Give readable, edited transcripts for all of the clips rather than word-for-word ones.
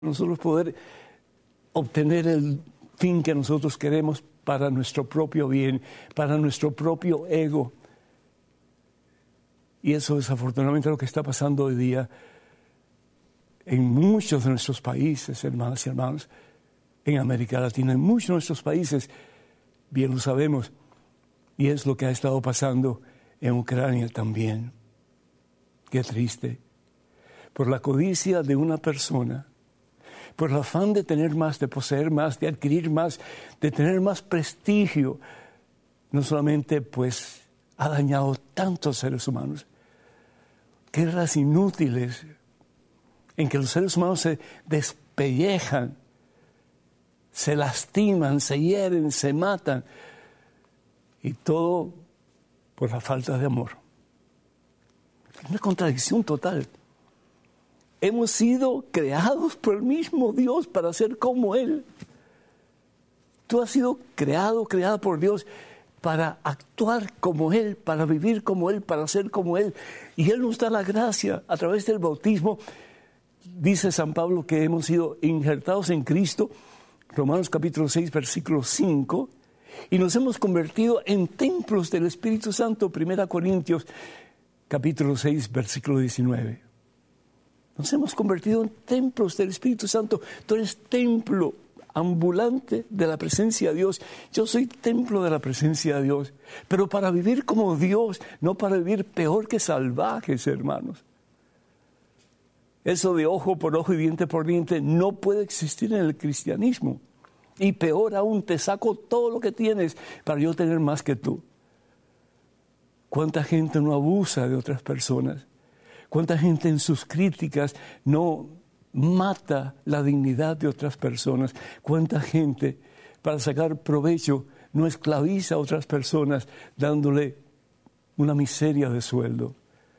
nosotros poder obtener el fin que nosotros queremos para nuestro propio bien, para nuestro propio ego. Y eso desafortunadamente es lo que está pasando hoy día en muchos de nuestros países, hermanas y hermanos, en América Latina, en muchos de nuestros países, bien lo sabemos, y es lo que ha estado pasando en Ucrania también. Qué triste. Por la codicia de una persona, por el afán de tener más, de poseer más, de adquirir más, de tener más prestigio, no solamente pues ha dañado tantos seres humanos, guerras inútiles en que los seres humanos se despellejan, se lastiman, se hieren, se matan, y todo por la falta de amor. Es una contradicción total. Hemos sido creados por el mismo Dios para ser como Él. Tú has sido creada por Dios para actuar como Él, para vivir como Él, para ser como Él. Y Él nos da la gracia a través del bautismo. Dice San Pablo que hemos sido injertados en Cristo, Romanos capítulo 6, versículo 5, y nos hemos convertido en templos del Espíritu Santo, 1 Corintios capítulo 6, versículo 19. Nos hemos convertido en templos del Espíritu Santo. Tú eres templo ambulante de la presencia de Dios. Yo soy templo de la presencia de Dios. Pero para vivir como Dios, no para vivir peor que salvajes, hermanos. Eso de ojo por ojo y diente por diente no puede existir en el cristianismo. Y peor aún, te saco todo lo que tienes para yo tener más que tú. ¿Cuánta gente no abusa de otras personas? ¿Cuánta gente en sus críticas no mata la dignidad de otras personas? ¿Cuánta gente, para sacar provecho, no esclaviza a otras personas dándole una miseria de sueldo?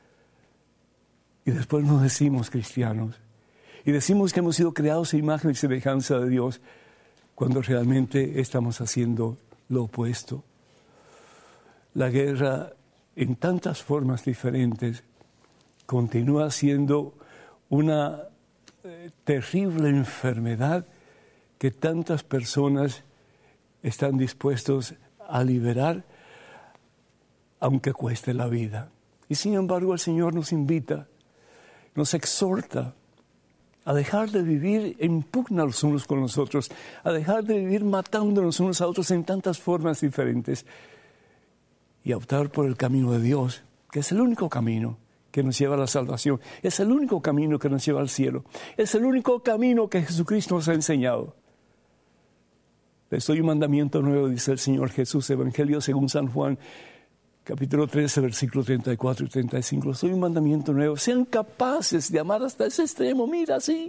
Y después nos decimos cristianos. Y decimos que hemos sido creados a imagen y semejanza de Dios, cuando realmente estamos haciendo lo opuesto. La guerra, en tantas formas diferentes, continúa siendo una terrible enfermedad que tantas personas están dispuestos a liberar, aunque cueste la vida. Y sin embargo el Señor nos invita, nos exhorta a dejar de vivir en pugna los unos con los otros, a dejar de vivir matándonos unos a otros en tantas formas diferentes y a optar por el camino de Dios, que es el único camino que nos lleva a la salvación. Es el único camino que nos lleva al cielo. Es el único camino que Jesucristo nos ha enseñado. Les doy un mandamiento nuevo, dice el Señor Jesús, Evangelio según San Juan, capítulo 13, versículos 34 y 35. Les doy un mandamiento nuevo. Sean capaces de amar hasta ese extremo. Mira, así.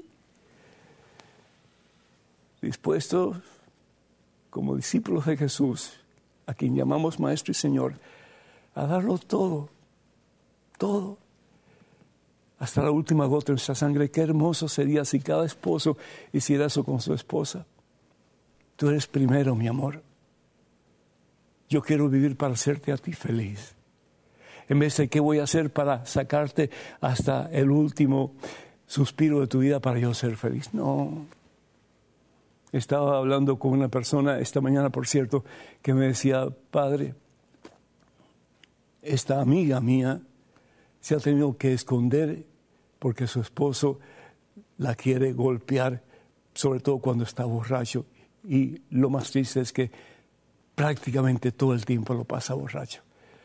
Dispuestos, como discípulos de Jesús, a quien llamamos Maestro y Señor, a darlo todo. Todo. Hasta la última gota de nuestra sangre. Qué hermoso sería si cada esposo hiciera eso con su esposa. Tú eres primero, mi amor. Yo quiero vivir para hacerte a ti feliz. En vez de qué voy a hacer para sacarte hasta el último suspiro de tu vida para yo ser feliz. No. Estaba hablando con una persona esta mañana, por cierto, que me decía, padre, esta amiga mía se ha tenido que esconder porque su esposo la quiere golpear, sobre todo cuando está borracho. Y lo más triste es que prácticamente todo el tiempo lo pasa borracho.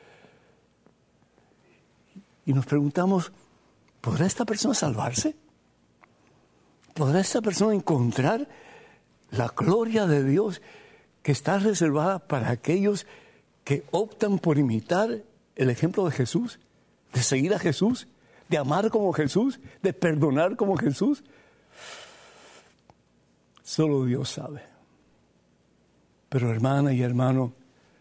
Y nos preguntamos, ¿podrá esta persona salvarse? ¿Podrá esta persona encontrar la gloria de Dios que está reservada para aquellos que optan por imitar el ejemplo de Jesús? ¿De seguir a Jesús? ¿De amar como Jesús? ¿De perdonar como Jesús? Solo Dios sabe. Pero hermana y hermano,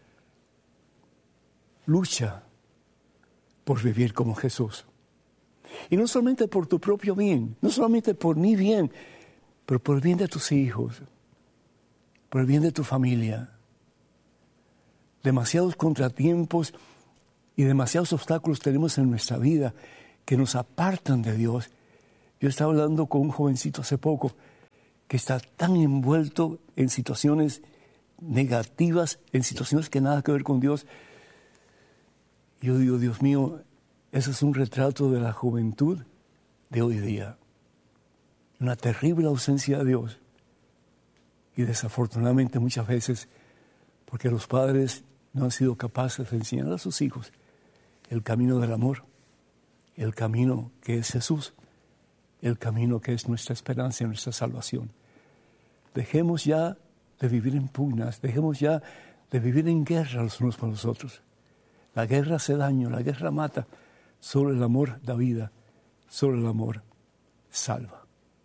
lucha por vivir como Jesús. Y no solamente por tu propio bien, no solamente por mi bien, pero por el bien de tus hijos, por el bien de tu familia. Demasiados contratiempos y demasiados obstáculos tenemos en nuestra vida que nos apartan de Dios. Yo estaba hablando con un jovencito hace poco que está tan envuelto en situaciones negativas, en situaciones que nada que ver con Dios. Yo digo, Dios mío, ese es un retrato de la juventud de hoy día. Una terrible ausencia de Dios. Y desafortunadamente muchas veces, porque los padres no han sido capaces de enseñar a sus hijos el camino del amor, el camino que es Jesús, el camino que es nuestra esperanza y nuestra salvación. Dejemos ya de vivir en pugnas, dejemos ya de vivir en guerra los unos con los otros. La guerra hace daño, la guerra mata. Solo el amor da vida, solo el amor salva.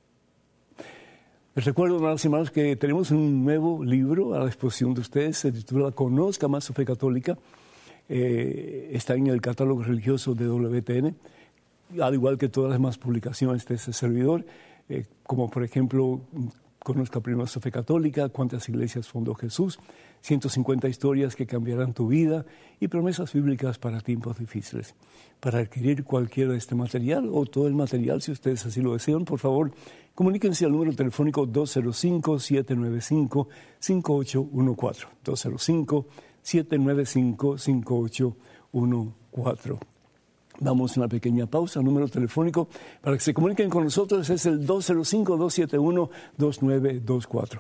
Les recuerdo, hermanos y hermanos, que tenemos un nuevo libro a la disposición de ustedes. Se titula Conozca más su fe católica. Está en el catálogo religioso de WTN, al igual que todas las demás publicaciones de ese servidor, como por ejemplo, Conozca primero su fe católica, cuántas iglesias fundó Jesús, 150 historias que cambiarán tu vida y promesas bíblicas para tiempos difíciles. Para adquirir cualquiera de este material o todo el material, si ustedes así lo desean, por favor, comuníquense al número telefónico 205-795-5814. 205-795-5814. Damos una pequeña pausa. El número telefónico para que se comuniquen con nosotros es el 205-271-2924.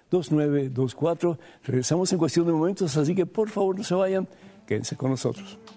205-271-2924. Regresamos en cuestión de momentos, así que por favor no se vayan, quédense con nosotros.